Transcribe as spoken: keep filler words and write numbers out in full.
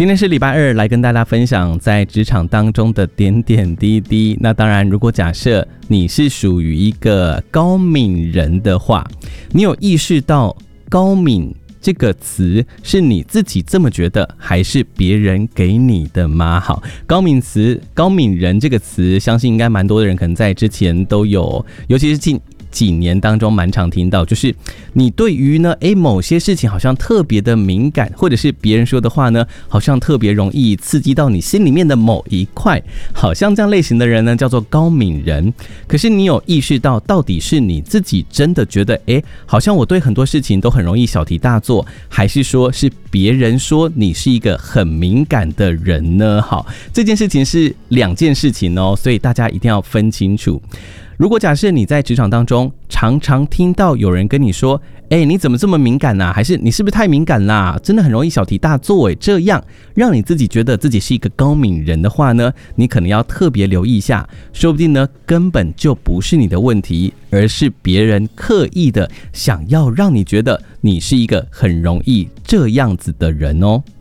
今天是礼拜二，来跟大家分享在职场当中的点点滴滴。那当然，如果假设你是属于一个高敏人的话，你有意识到高敏这个词是你自己这么觉得，还是别人给你的吗？好，高敏词、高敏人这个词，相信应该蛮多的人可能在之前都有，尤其是近几年当中蛮常听到，就是你对于呢，诶某些事情好像特别的敏感，或者是别人说的话呢，好像特别容易刺激到你心里面的某一块，好像这样类型的人呢，叫做高敏人。可是你有意识到，到底是你自己真的觉得，诶好像我对很多事情都很容易小题大做，还是说是别人说你是一个很敏感的人呢？好，这件事情是两件事情哦，所以大家一定要分清楚。如果假设你在职场当中常常听到有人跟你说，哎，你怎么这么敏感啊？还是你是不是太敏感啦？真的很容易小题大做诶，这样让你自己觉得自己是一个高敏人的话呢，你可能要特别留意一下，说不定呢根本就不是你的问题，而是别人刻意的想要让你觉得你是一个很容易这样子的人哦。